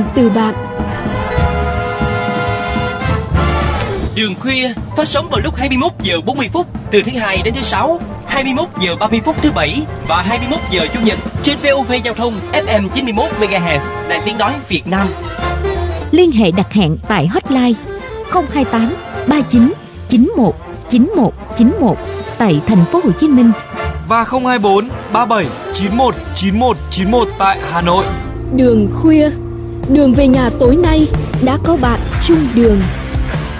từ bạn. Đường khuya phát sóng vào lúc 21 giờ 40 phút từ thứ Hai đến thứ Sáu, 21 giờ 30 phút thứ Bảy và 21 giờ Chủ nhật trên VOV Giao thông FM 91 MHz Đài Tiếng nói Việt Nam. Liên hệ đặt hẹn tại hotline 028 39 91 91 91 tại thành phố Hồ Chí Minh và 024 37 91 91 91 tại Hà Nội. Đường khuya, đường về nhà tối nay đã có bạn chung đường.